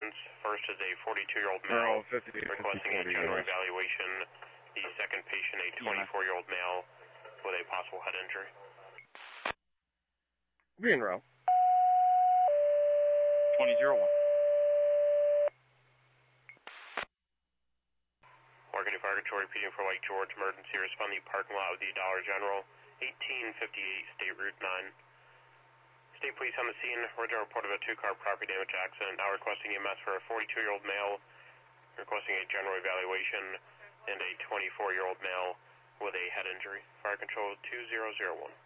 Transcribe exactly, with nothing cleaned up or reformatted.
First is a forty-two-year-old male Oh, fifty, requesting a fifty, general yeah. evaluation. The second patient, a twenty-four-year-old male with a possible head injury. Green row. twenty zero one. Morgan Fire Control repeating for Lake George, emergency responding parking lot of the Dollar General, eighteen fifty-eight State Route nine. State Police on the scene, original report of a two-car property damage accident, now requesting E M S for a forty-two-year-old male, requesting a general evaluation, and a twenty-four-year-old male with a head injury. Fire Control two zero zero one.